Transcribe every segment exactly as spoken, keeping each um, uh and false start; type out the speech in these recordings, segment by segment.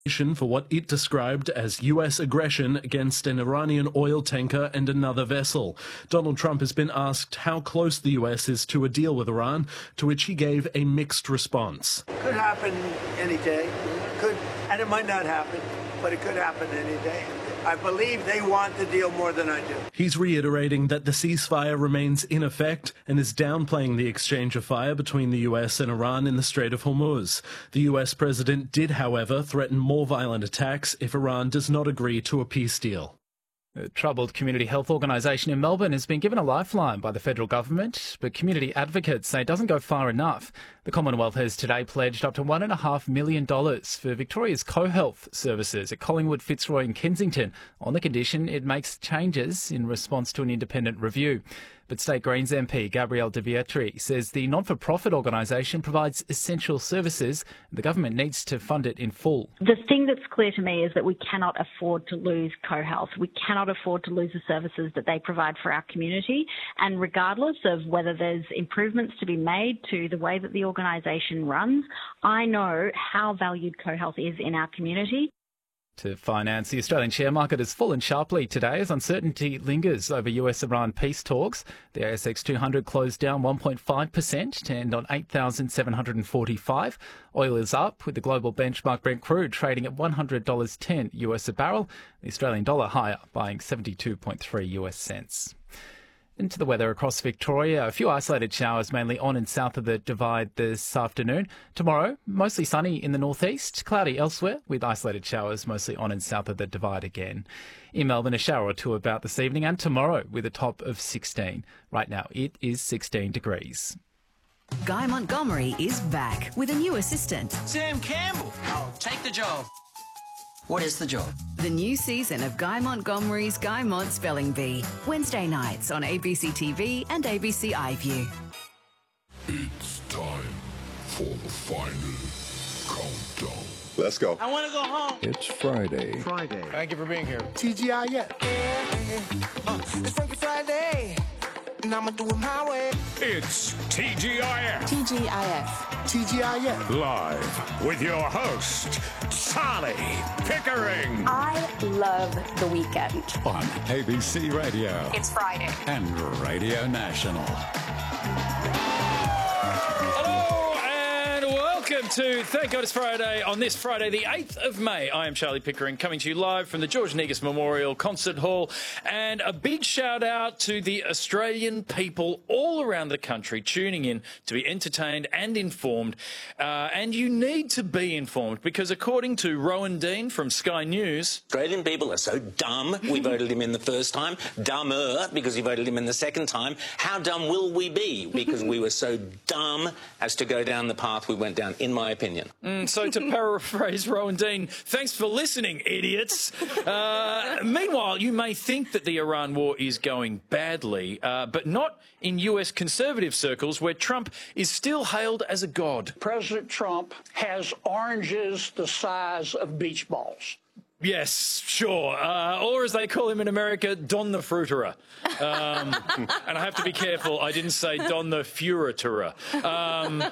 for what it described as U S aggression against an Iranian oil tanker and another vessel. Donald Trump has been asked how close the U S is to a deal with Iran, to which he gave a mixed response. Could happen any day, could, and it might not happen, but it could happen any day. I believe they want the deal more than I do. He's reiterating that the ceasefire remains in effect and is downplaying the exchange of fire between the U S and Iran in the Strait of Hormuz. The U S president did, however, threaten more violent attacks if Iran does not agree to a peace deal. A troubled community health organisation in Melbourne has been given a lifeline by the federal government, but community advocates say it doesn't go far enough. The Commonwealth has today pledged up to one point five million dollars for Victoria's co-health services at Collingwood, Fitzroy and Kensington on the condition it makes changes in response to an independent review. But State Greens M P Gabrielle De Vietri says the not-for-profit organisation provides essential services and the government needs to fund it in full. The thing that's clear to me is that we cannot afford to lose CoHealth. We cannot afford to lose the services that they provide for our community. And regardless of whether there's improvements to be made to the way that the organisation runs, I know how valued CoHealth is in our community. To finance, the Australian share market has fallen sharply today as uncertainty lingers over U S-Iran peace talks. The A S X two hundred closed down one point five percent to end on eight thousand seven hundred forty-five. Oil is up, with the global benchmark Brent crude trading at one hundred dollars ten U S a barrel. The Australian dollar higher, buying seventy-two point three U S cents. Into the weather across Victoria. A few isolated showers mainly on and south of the Divide this afternoon. Tomorrow, mostly sunny in the northeast, cloudy elsewhere with isolated showers mostly on and south of the Divide again. In Melbourne, a shower or two about this evening and tomorrow with a top of sixteen. Right now, it is sixteen degrees. Guy Montgomery is back with a new assistant. Sam Campbell. I'll take the job. What is the job? The new season of Guy Montgomery's Guy Mont Spelling Bee. Wednesday nights on A B C T V and A B C iView. It's time for the final countdown. Let's go. I want to go home. It's Friday. Friday. Thank you for being here. T G I F. Uh, it's Funky Friday, and I'm going to do it my way. It's T G I F. T G I F. T G I F. Live with your host, Sally Pickering. I love the weekend. On A B C Radio. It's Friday. And Radio National. Hello and welcome to Thank God It's Friday on this Friday, the eighth of May. I am Charlie Pickering, coming to you live from the George Negus Memorial Concert Hall. And a big shout out to the Australian people all around the country tuning in to be entertained and informed. Uh, and you need to be informed because according to Rowan Dean from Sky News, Australian people are so dumb. We voted him in the first time. Dumber because we voted him in the second time. How dumb will we be? Because we were so dumb as to go down the path we went down, in my opinion. Mm, so to paraphrase Rowan Dean, thanks for listening, idiots. Uh, meanwhile, you may think that the Iran war is going badly, uh, but not in U S conservative circles where Trump is still hailed as a god. President Trump has oranges the size of beach balls. Yes, sure. Uh, or as they call him in America, Don the Fruiterer. Um, and I have to be careful, I didn't say Don the Furiterer. Um,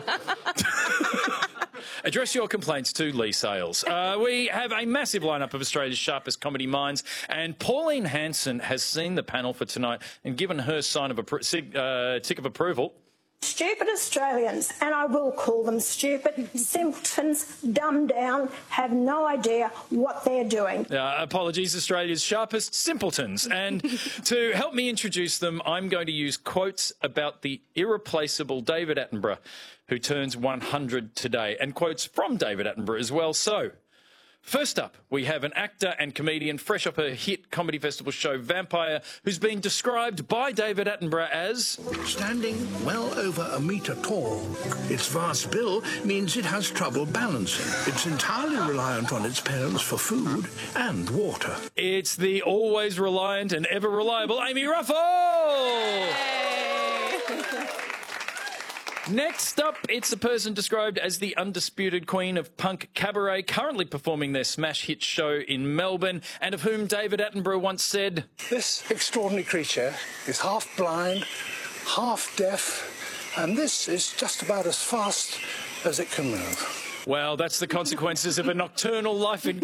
address your complaints to Lee Sales. Uh, we have a massive lineup of Australia's sharpest comedy minds, and Pauline Hanson has seen the panel for tonight and given her sign of appro- uh, tick of approval. Stupid Australians, and I will call them stupid, simpletons, dumbed down, have no idea what they're doing. Uh, apologies, Australia's sharpest simpletons. And to help me introduce them, I'm going to use quotes about the irreplaceable David Attenborough, who turns one hundred today, and quotes from David Attenborough as well. So, first up, we have an actor and comedian fresh off her hit comedy festival show Vampire, who's been described by David Attenborough as standing well over a metre tall. Its vast bill means it has trouble balancing. It's entirely reliant on its parents for food and water. It's the always reliant and ever reliable Amy Ruffle! Next up, it's a person described as the undisputed queen of punk cabaret, currently performing their smash hit show in Melbourne, and of whom David Attenborough once said, "This extraordinary creature is half blind, half deaf, and this is just about as fast as it can move." Well, that's the consequences of a nocturnal life in